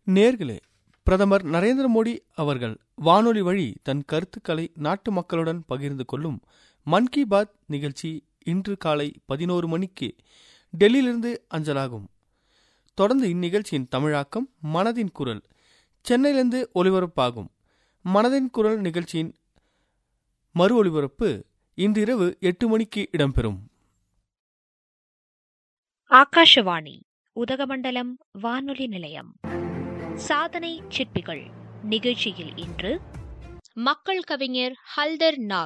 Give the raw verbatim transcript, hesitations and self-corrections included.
நேர்களே, பிரதமர் நரேந்திர மோடி அவர்கள் வானொலி வழி தன் கருத்துக்களை நாட்டு மக்களுடன் பகிர்ந்து கொள்ளும் மன் கி பாத் நிகழ்ச்சி இன்று காலை பதினோரு மணிக்கு டெல்லியிலிருந்து அஞ்சலாகும். தொடர்ந்து இந்நிகழ்ச்சியின் தமிழாக்கம் மனதின் குரல் சென்னையிலிருந்து ஒலிபரப்பாகும். மனதின் குரல் நிகழ்ச்சியின் மறு ஒலிபரப்பு இன்றிரவு எட்டு மணிக்கு இடம்பெறும். ஆகாஷவாணி உதகமண்டலம் வானொலி நிலையம். சாதனை சிற்பிகள் நிகழ்ச்சியில் இன்று மக்கள் கவிஞர் ஹல்தர் நாக்